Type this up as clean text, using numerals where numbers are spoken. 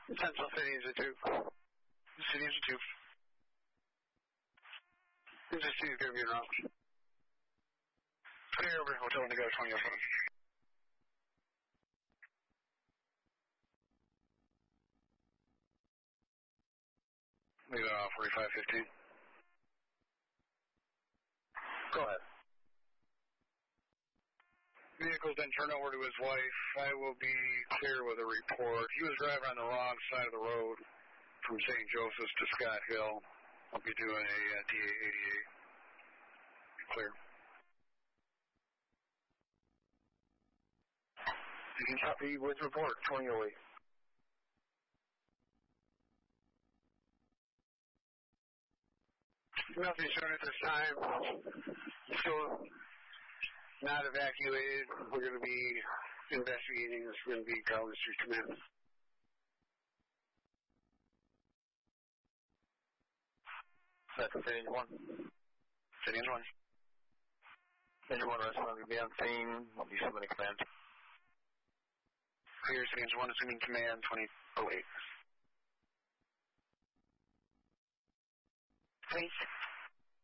Central City is a 2. The city is a 2. This is going to be around. Clear over Hotel Indigo 2007. We got 4515. Go ahead. Vehicle's been turned over to his wife. I will be clear with a report. He was driving on the wrong side of the road from St. Joseph's to Scott Hill. I'll be doing a DA 88. Clear. You can copy with report 2008. Nothing shown at this time. Still not evacuated. We're going to be investigating. This is going to be Garland Street Command. That's City 1. City 1. City 1 restaurant will be on scene. I'll be submitting command. Clear, City 1 assuming command 2008. 36.